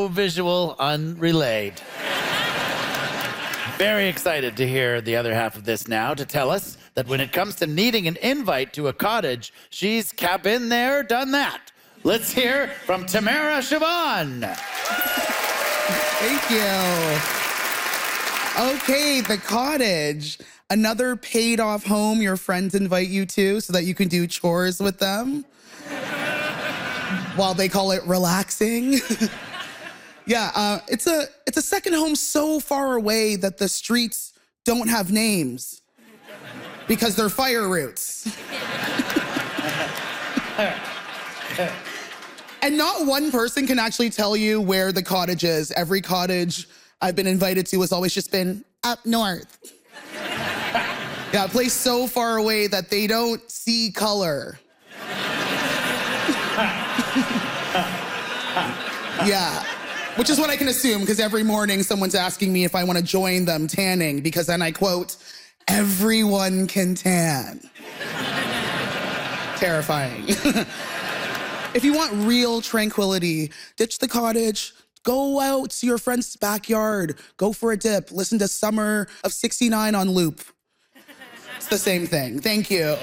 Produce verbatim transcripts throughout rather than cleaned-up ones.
no visual unrelayed. Very excited to hear the other half of this now to tell us that when it comes to needing an invite to a cottage, she's cap in there, done that. Let's hear from Tamara Siobhan. Thank you. Okay, the cottage. Another paid-off home your friends invite you to so that you can do chores with them while they call it relaxing. Yeah, uh, it's a it's a second home so far away that the streets don't have names because they're fire routes. And not one person can actually tell you where the cottage is. Every cottage I've been invited to has always just been up north. Yeah, a place so far away that they don't see color. Yeah. Which is what I can assume, because every morning someone's asking me if I want to join them tanning, because then I quote, everyone can tan. Terrifying. If you want real tranquility, ditch the cottage, go out to your friend's backyard, go for a dip, listen to Summer of sixty-nine on loop. It's the same thing. Thank you.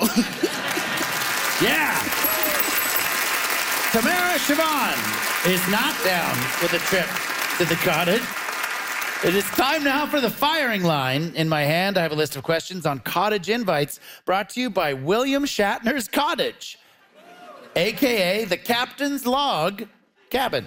Yeah. Tamara Siobhan is not down with a trip to the cottage. It is time now for the firing line. In my hand, I have a list of questions on cottage invites brought to you by William Shatner's Cottage, A K A the Captain's Log Cabin.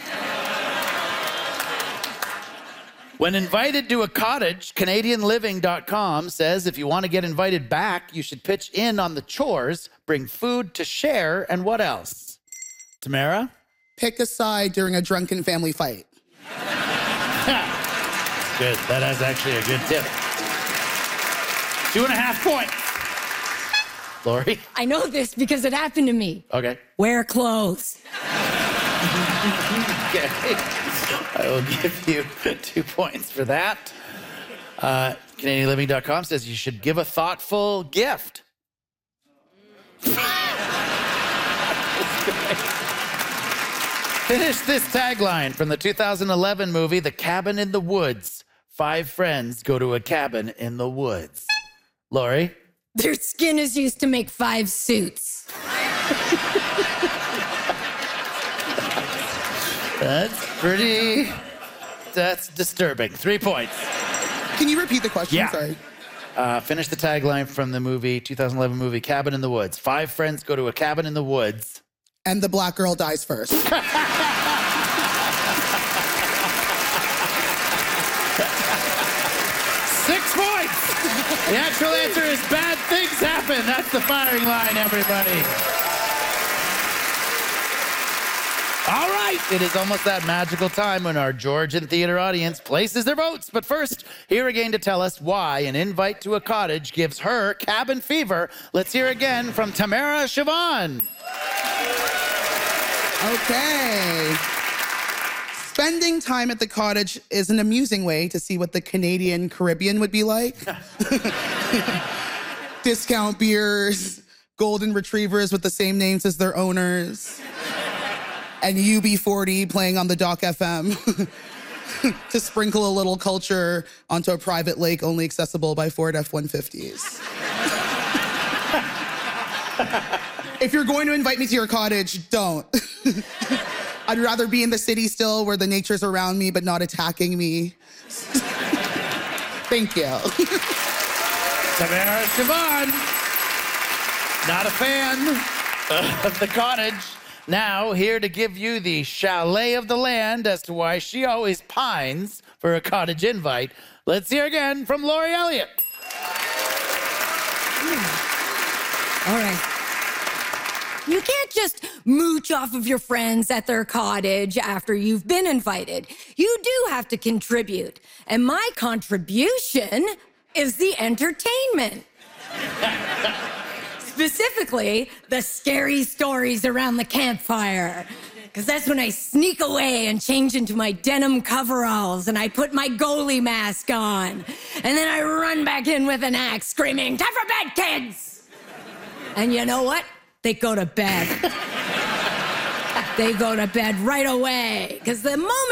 When invited to a cottage, Canadian Living dot com says if you want to get invited back, you should pitch in on the chores, bring food to share, and what else? Tamara? Pick a side during a drunken family fight. Good. That is actually a good tip. Two and a half points. Lori? I know this because it happened to me. Okay. Wear clothes. Okay. I will give you two points for that. Uh, Canadian Living dot com says you should give a thoughtful gift. Finish this tagline from the two thousand eleven movie, The Cabin in the Woods. Five friends go to a cabin in the woods. Lori? Their skin is used to make five suits. That's pretty, that's disturbing. Three points. Can you repeat the question? Yeah. Sorry. Uh, finish the tagline from the movie, two thousand eleven movie, Cabin in the Woods. Five friends go to a cabin in the woods. And the black girl dies first. Six points! The actual answer is bad things happen. That's the firing line, everybody. All right, it is almost that magical time when our Georgian theater audience places their votes. But first, here again to tell us why an invite to a cottage gives her cabin fever. Let's hear again from Tamara Siobhan. Okay. Spending time at the cottage is an amusing way to see what the Canadian Caribbean would be like. Discount beers, golden retrievers with the same names as their owners, and U B forty playing on the Doc F M to sprinkle a little culture onto a private lake only accessible by Ford F one fifties. If you're going to invite me to your cottage, don't. I'd rather be in the city still where the nature's around me but not attacking me. Thank you. Tamara Siobhan, not a fan of the cottage. Now, here to give you the chalet of the land as to why she always pines for a cottage invite. Let's hear again from Lori Elliott. All right. You can't just mooch off of your friends at their cottage after you've been invited. You do have to contribute. And my contribution is the entertainment. Specifically, the scary stories around the campfire. Because that's when I sneak away and change into my denim coveralls and I put my goalie mask on. And then I run back in with an axe screaming, "Time for bed, kids!" And you know what? They go to bed. They go to bed right away. Because the moment